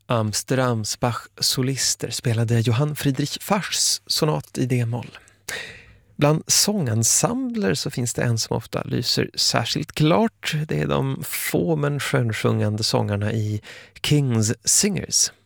Amsterdams Bach-solister spelade Johann Friedrich Faschs sonat i D-moll. Bland sångensembler så finns det en som ofta lyser särskilt klart. Det är de få men skönsjungande sångarna i King's Singers.